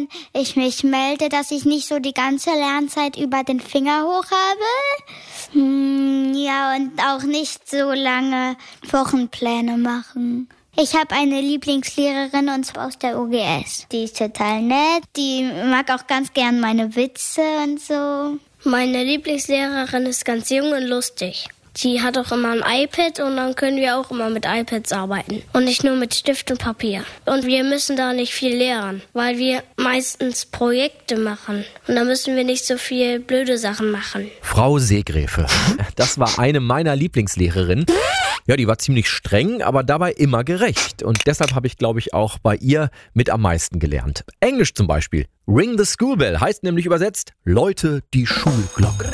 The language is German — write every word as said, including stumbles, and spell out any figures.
ich mich melde, dass ich nicht so die ganze Lernzeit über den Finger hoch habe. Hm, ja, und auch nicht so lange Wochenpläne machen. Ich habe eine Lieblingslehrerin, und zwar aus der O G S. Die ist total nett, die mag auch ganz gern meine Witze und so. Meine Lieblingslehrerin ist ganz jung und lustig. Die hat auch immer ein iPad und dann können wir auch immer mit iPads arbeiten. Und nicht nur mit Stift und Papier. Und wir müssen da nicht viel lernen, weil wir meistens Projekte machen. Und da müssen wir nicht so viel blöde Sachen machen. Frau Seegräfe, das war eine meiner Lieblingslehrerinnen. Ja, die war ziemlich streng, aber dabei immer gerecht. Und deshalb habe ich, glaube ich, auch bei ihr mit am meisten gelernt. Englisch zum Beispiel. Ring the School Bell heißt nämlich übersetzt Läute die Schulglocke.